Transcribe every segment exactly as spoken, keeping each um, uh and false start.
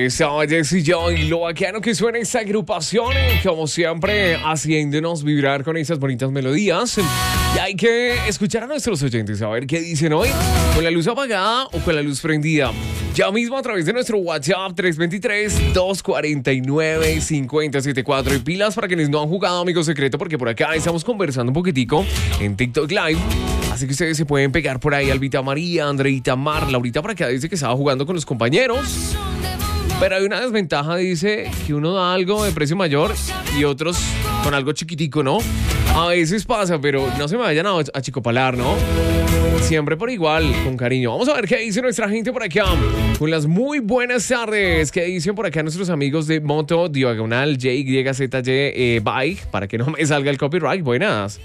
Estaba Jesse Joy, lo bacano que suena esta agrupación, como siempre, haciéndonos vibrar con esas bonitas melodías. Y hay que escuchar a nuestros oyentes, a ver qué dicen hoy, con la luz apagada o con la luz prendida. Ya mismo a través de nuestro WhatsApp tres dos tres, dos cuatro nueve, cinco cero siete cuatro. Y pilas para quienes no han jugado Amigo Secreto, porque por acá estamos conversando un poquitico en TikTok Live. Así que ustedes se pueden pegar por ahí. Albita María, Andreita Mar, Laurita por acá dice que estaba jugando con los compañeros. Pero hay una desventaja, dice, que uno da algo de precio mayor y otros con algo chiquitico, ¿no? A veces pasa, pero no se me vayan a achicopalar, ¿no? Siempre por igual, con cariño. Vamos a ver qué dice nuestra gente por acá. Con las muy buenas tardes. ¿Qué dicen por acá nuestros amigos de Moto Diagonal J Y Z Y eh, Bike? Para que no me salga el copyright. Buenas.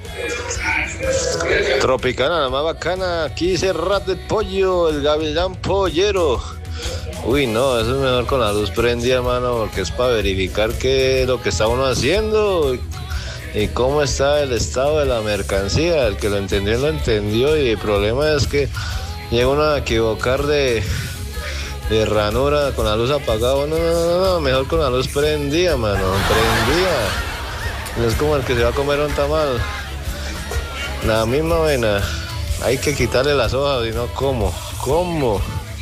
Tropicana, la más bacana. Aquí Cerrat de Pollo, el Gavilán Pollero. Uy, no, eso es mejor con la luz prendida, hermano, porque es para verificar qué es lo que está uno haciendo y cómo está el estado de la mercancía. El que lo entendió, lo entendió, y el problema es que llega uno a equivocar de, de ranura con la luz apagada. No, no, no, no, mejor con la luz prendida, mano, prendida. No es como el que se va a comer un tamal. La misma vaina, hay que quitarle las hojas, y no, ¿cómo? ¿Cómo?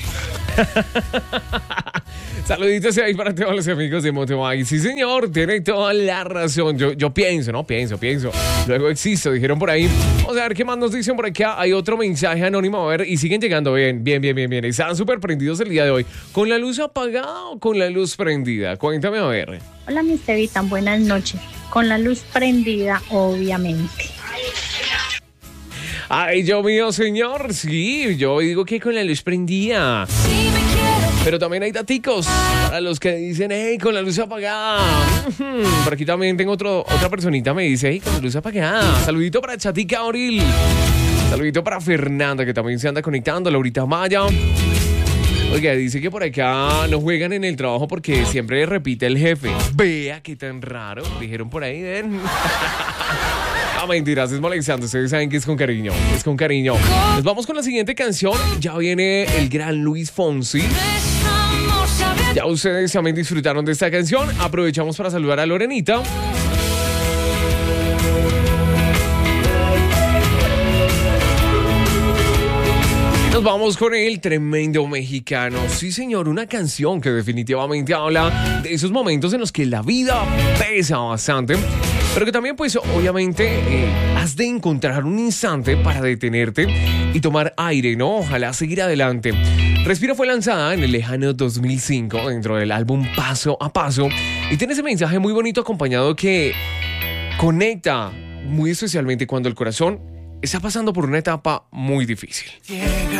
Saluditos ahí para todos los amigos de Motovay. Sí, señor, tiene toda la razón. Yo, yo pienso, ¿no? Pienso, pienso. Luego existo, dijeron por ahí. Vamos a ver qué más nos dicen por acá. Hay otro mensaje anónimo, a ver, y siguen llegando bien, bien, bien, bien, bien. Están súper prendidos el día de hoy. ¿Con la luz apagada o con la luz prendida? Cuéntame, a ver. Hola, mister Vitan, buenas noches. Con la luz prendida, obviamente. Ay, yo mío, señor. Sí, yo digo que con la luz prendida. Pero también hay daticos para los que dicen, hey, con la luz apagada. Por aquí también tengo otro, otra personita, me dice, hey, con la luz apagada. Saludito para Chatica Auril. Saludito para Fernanda, que también se anda conectando. Laurita Maya. Oiga, dice que por acá no juegan en el trabajo porque siempre repite el jefe. Vea qué tan raro. Dijeron por ahí, ven. No, mentiras, es molestando. Ustedes saben que es con cariño. Es con cariño. Nos vamos con la siguiente canción. Ya viene el gran Luis Fonsi. Ya ustedes también disfrutaron de esta canción. Aprovechamos para saludar a Lorenita. Nos vamos con el tremendo mexicano. Sí, señor, una canción que definitivamente habla de esos momentos en los que la vida pesa bastante, pero que también, pues, obviamente, eh, has de encontrar un instante para detenerte y tomar aire, ¿no? Ojalá seguir adelante. Respira fue lanzada en el lejano dos mil cinco dentro del álbum Paso a Paso y tiene ese mensaje muy bonito acompañado que conecta muy especialmente cuando el corazón está pasando por una etapa muy difícil. Llega